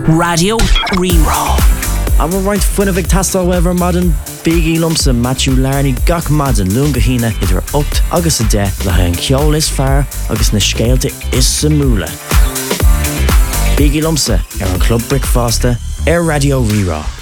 Radio Rerá. Aber roiint fuinna bheith tastal wever madan Biggie Lumsa Matthew Larney gach madan lungahina idir 8 agus a 10 le an ceol is fear agus na scéalte is sa múla. Biggie Lumsa an Club Brickfaster Radio Rerá.